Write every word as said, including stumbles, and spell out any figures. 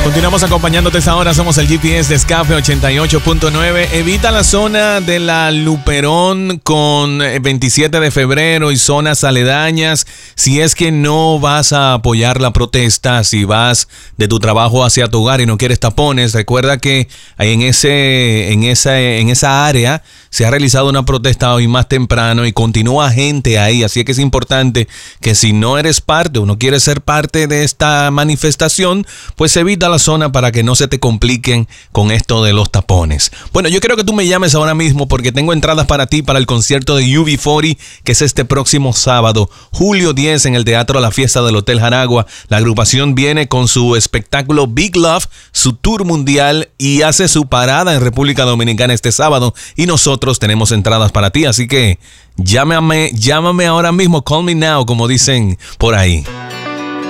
Continuamos acompañándote esta hora. Somos el G P S de Escape ochenta y ocho punto nueve. Evita la zona de la Luperón con veintisiete de febrero y zonas aledañas. Si es que no vas a apoyar la protesta, si vas de tu trabajo hacia tu hogar y no quieres tapones, recuerda que en, ese, en, esa, en esa área se ha realizado una protesta hoy más temprano y continúa gente ahí. Así que es importante que si no eres parte o no quieres ser parte de esta manifestación, pues evita la zona para que no se te compliquen con esto de los tapones. Bueno, yo quiero que tú me llames ahora mismo porque tengo entradas para ti para el concierto de U B cuarenta, que es este próximo sábado, julio diez, en el Teatro La Fiesta del Hotel Jaragua. La agrupación viene con su espectáculo Big Love, su tour mundial, y hace su parada en República Dominicana este sábado, y nosotros tenemos entradas para ti, así que llámame, llámame ahora mismo, call me now, como dicen por ahí.